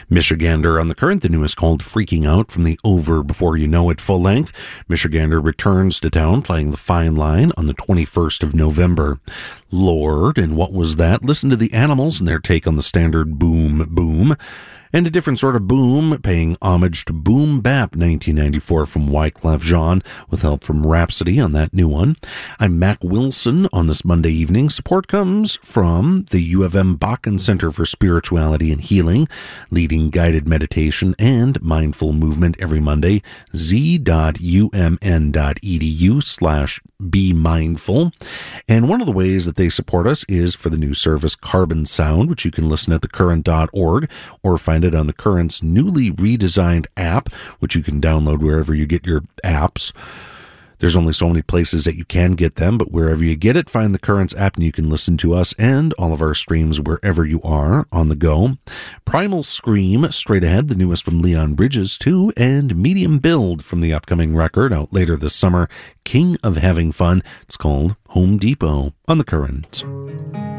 Michigander on the Current, the newest called Freaking Out from the Over Before You Know It full length. Michigander returns to town playing the Fine Line on the 21st of November. Lord, and What Was That? Listen to the Animals and their take on the standard boom boom. And a different sort of boom, paying homage to Boom Bap 1994 from Wyclef Jean, with help from Rhapsody on that new one. I'm Mac Wilson on this Monday evening. Support comes from the U of M Bakken Center for Spirituality and Healing, leading guided meditation and mindful movement every Monday, z.umn.edu/BeMindful. And one of the ways that they support us is for the new service Carbon Sound, which you can listen at thecurrent.org or find it on the Current's newly redesigned app, which you can download wherever you get your apps. There's only so many places that you can get them, but wherever you get it, find the Currents app and you can listen to us and all of our streams wherever you are on the go. Primal Scream, straight ahead, the newest from Leon Bridges too, and Medium Build from the upcoming record out later this summer, King of Having Fun. It's called Home Depot on the Current.